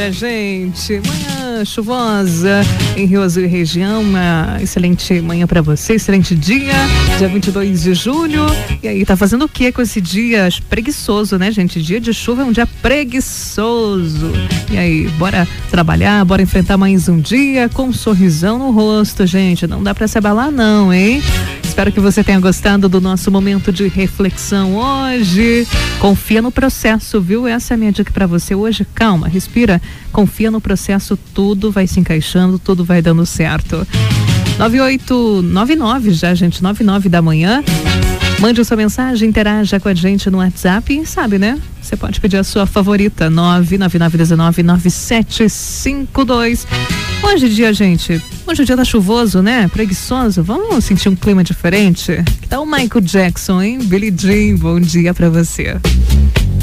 Segunda-feira, gente. Manhã chuvosa em Rio Azul e região. Uma excelente manhã pra você, excelente dia. Dia 22 de julho. E aí, tá fazendo o que com esse dia preguiçoso, né, gente? Dia de chuva é um dia preguiçoso. E aí, bora trabalhar, bora enfrentar mais um dia com um sorrisão no rosto, gente. Não dá pra se abalar não, hein? Espero que você tenha gostado do nosso momento de reflexão hoje. Confia no processo, viu? Essa é a minha dica pra você hoje. Calma, respira, confia no processo, tudo vai se encaixando, tudo vai dando certo. 9899 já, gente, 99 da manhã. Mande a sua mensagem, interaja com a gente no WhatsApp e sabe, né? Você pode pedir a sua favorita, 999199752. Hoje dia, gente, hoje o dia tá chuvoso, né? Preguiçoso, vamos sentir um clima diferente? Que tal o Michael Jackson, hein? Billie Jean, bom dia pra você.